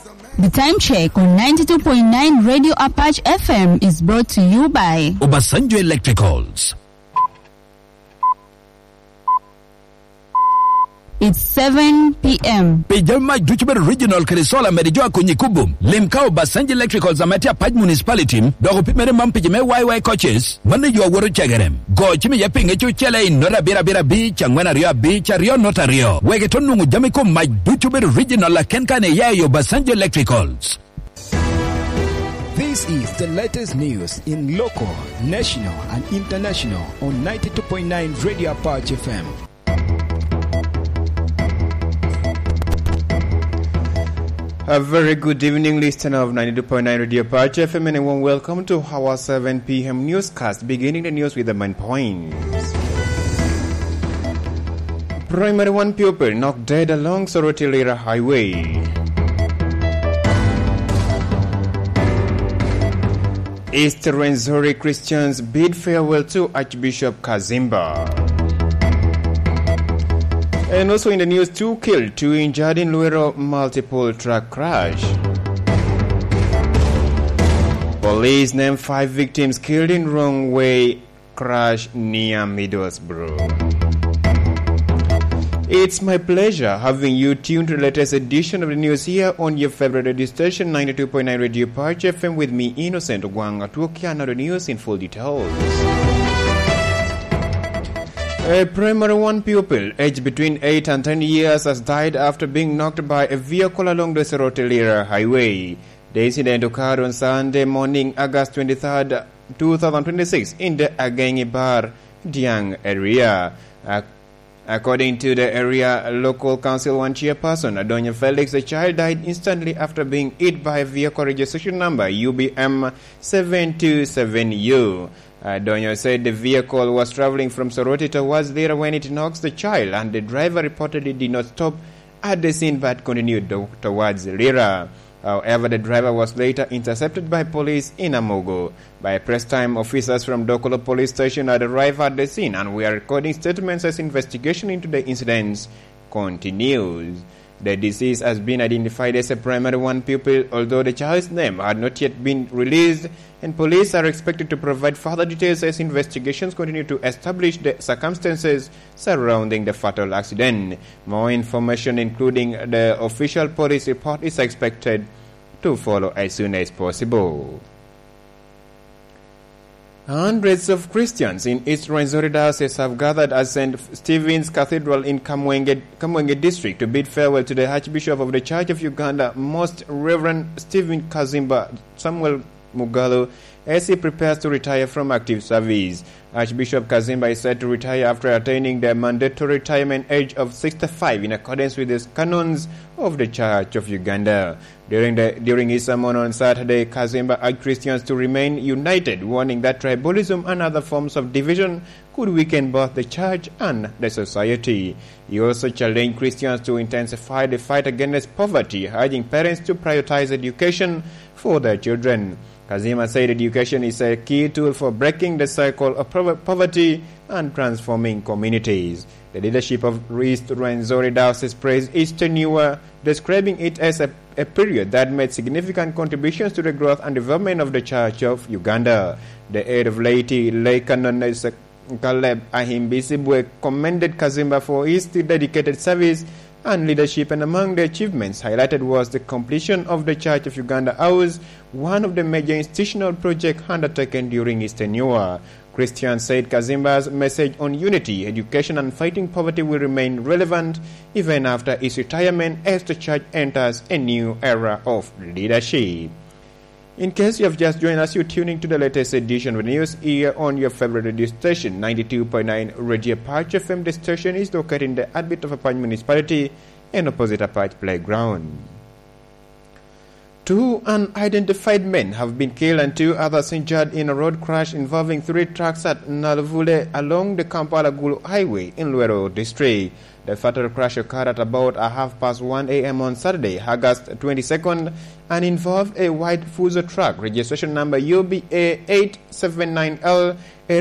The time check on 92.9 Radio Apache FM is brought to you by Obasanjo Electricals. It's 7 p.m. Pejama Duchber Regional Krisola Merijoa Kunyikubum. Limka Obasanjo Electricals Amatia Paj Municipality. Dogo Pimere Mampijame YY coaches. Manage your word chagarem. Go Chimi Yaping at your chele in Nora Bira Bira Beach, Angwana Rio Beach, Rio Notario. Wegetonu Jamaico, my Duchber Regional Kenkane Yayo Obasanjo Electricals. This is the latest news in local, national, and international on 92.9 Radio Apache FM. A very good evening, listener of 92.9 Radio Apache FM, and everyone welcome to our 7 p.m. newscast, beginning the news with the main points. Primary 1 pupil knocked dead along Soroti-Lira Highway. East Rwenzori Christians bid farewell to Archbishop Kazimba. And also in the news, 2 killed, 2 injured in Luero multiple truck crash. Police name 5 victims killed in wrong way crash near Middlesbrough. It's my pleasure having you tuned to the latest edition of the news here on your favorite radio station, 92.9 Radio Apache FM, with me, Innocent Ogwang Atuokia. Now the news in full details. A primary 1 pupil aged between 8 and 10 years has died after being knocked by a vehicle along the Soroti-Lira Highway. The incident occurred on Sunday morning, August 23rd, 2026, in the Agengi Bar, Diang area. According to the area local council 1 chairperson, Adonia Felix, the child died instantly after being hit by a vehicle registration number UBM 727U. Donyo said the vehicle was traveling from Soroti towards Lira when it knocks the child, and the driver reportedly did not stop at the scene but continued towards Lira. However, the driver was later intercepted by police in Amogo. By press time, officers from Dokolo police station had arrived at the scene and were recording statements as investigation into the incidents continues. The deceased has been identified as a primary 1 pupil, although the child's name had not yet been released, and police are expected to provide further details as investigations continue to establish the circumstances surrounding the fatal accident. More information, including the official police report, is expected to follow as soon as possible. Hundreds of Christians in East Rwenzori Diocese have gathered at St. Stephen's Cathedral in Kamwenge District to bid farewell to the Archbishop of the Church of Uganda, Most Reverend Stephen Kazimba Samuel Mugalu, as he prepares to retire from active service. Archbishop Kazimba is set to retire after attaining the mandatory retirement age of 65 in accordance with the canons of the Church of Uganda. During his sermon on Saturday, Kazimba urged Christians to remain united, warning that tribalism and other forms of division could weaken both the Church and the society. He also challenged Christians to intensify the fight against poverty, urging parents to prioritize education for their children. Kazimba said education is a key tool for breaking the cycle of poverty and transforming communities. The leadership of East Rwenzori Diocese praised its tenure, describing it as a period that made significant contributions to the growth and development of the Church of Uganda. The head of laity, Lay Canon Caleb Ahimbisibwe, commended Kazimba for his dedicated service and leadership, and among the achievements highlighted was the completion of the Church of Uganda House, one of the major institutional projects undertaken during his tenure. Christians said Kazimba's message on unity, education and fighting poverty will remain relevant even after his retirement as the Church enters a new era of leadership. In case you have just joined us, you're tuning to the latest edition of the news here on your favorite radio station, 92.9 Radio Apache FM. The station is located in the heartbeat of Apache Municipality and opposite Apache Playground. 2 unidentified men have been killed and 2 others injured in a road crash involving 3 trucks at Naluvule along the Kampala-Gulu Highway in Luero District. The fatal crash occurred at about 1:30 a.m. on Saturday, August 22nd, and involved a white Fuso truck, registration number UBA 879L,